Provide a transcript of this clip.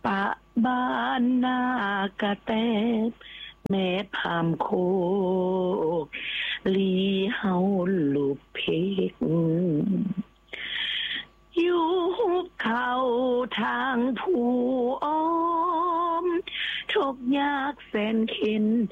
ะบ้านนากระแตบแม่พามโคกลีเฮาลูกเพกอยู่หุบเขาทางผู้อ้อมทุกยากแสนเข็น